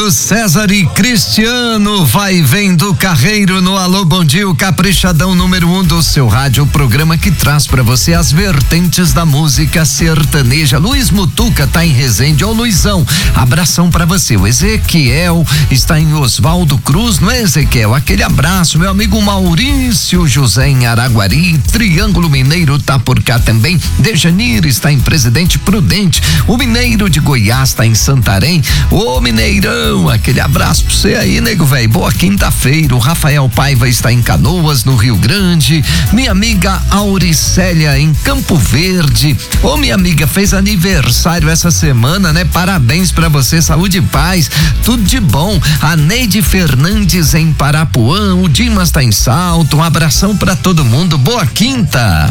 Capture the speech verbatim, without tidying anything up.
Paulo César e Cristiano, vai vendo Carreiro no Alô Bom Dia, o caprichadão número um do seu rádio, o programa que traz pra você as vertentes da música sertaneja. Luiz Mutuca tá em Resende. Ô Luizão, abração pra você. O Ezequiel está em Oswaldo Cruz, não é, Ezequiel? Aquele abraço, meu amigo Maurício José em Araguari, Triângulo Mineiro tá por cá também. Dejanir está em Presidente Prudente, o Mineiro de Goiás tá em Santarém. Ô Mineirão, aquele abraço pra você aí, nego velho. Boa quinta-feira. O Rafael Paiva está em Canoas, no Rio Grande. Minha amiga Auricélia em Campo Verde. Ô minha amiga, fez aniversário essa semana, né? Parabéns pra você, saúde e paz, tudo de bom. A Neide Fernandes em Parapuã, o Dimas tá em Salto. Um abração pra todo mundo. Boa quinta.